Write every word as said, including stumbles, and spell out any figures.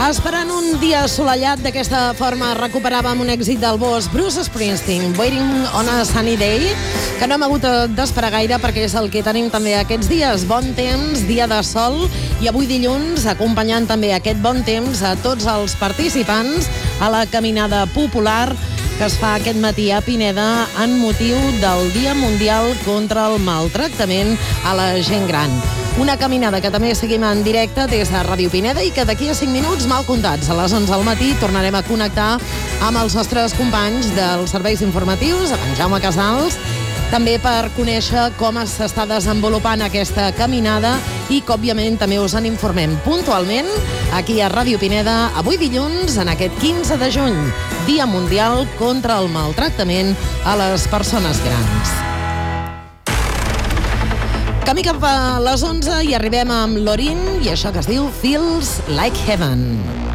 Esperant un dia assolellat, d'aquesta forma recuperàvem un èxit del Boss, Bruce Springsteen, Waiting on a Sunny Day, que no hem hagut d'esperar gaire perquè és el que tenim també aquests dies. Bon temps, dia de sol, i avui dilluns acompanyant també aquest bon temps a tots els participants a la caminada popular que es fa aquest matí a Pineda en motiu del Dia Mundial contra el Maltractament a la Gent Gran. Una caminada que també seguim en directe des de Ràdio Pineda i que d'aquí a cinc minuts, mal comptats, a les onze del matí, tornarem a connectar amb els nostres companys dels serveis informatius, amb en Jaume Casals, també per conèixer com s'està desenvolupant aquesta caminada i que, òbviament, també us en informem puntualment aquí a Ràdio Pineda, avui dilluns, en aquest quinze de juny, Dia Mundial contra el Maltractament a les Persones Grans. Camí cap a les onze i arribem amb Lorin i això que es diu Feels Like Heaven.